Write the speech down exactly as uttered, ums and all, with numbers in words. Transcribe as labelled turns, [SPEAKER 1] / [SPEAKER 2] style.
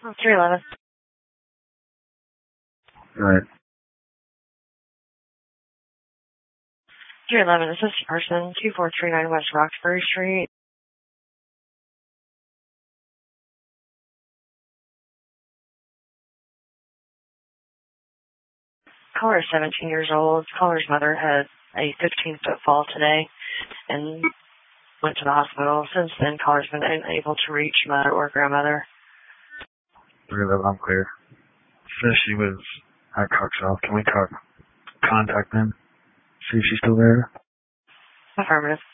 [SPEAKER 1] three eleven.
[SPEAKER 2] Right.
[SPEAKER 1] three eleven, this is person, two four three nine West Roxbury Street. Caller is seventeen years old. Caller's mother had a fifteen-foot fall today and went to the hospital. Since then, caller's been unable to reach mother or grandmother.
[SPEAKER 2] three eleven, I'm clear. Says she was at Coxwell. Can we talk, contact them? See if she's still there?
[SPEAKER 1] Affirmative.